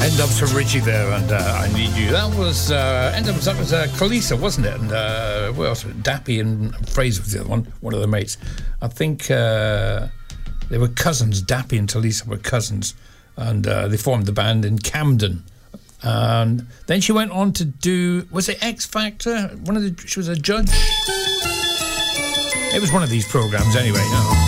End Ups from Richie there, and I Need You. That was End Ups. That was Kalisa, wasn't it? And what else? Dappy and Fraser was the other one of the mates. I think they were cousins. Dappy and Talisa were cousins, and they formed the band in Camden. And then she went on to do, was it X Factor? She was a judge. It was one of these programs anyway. No.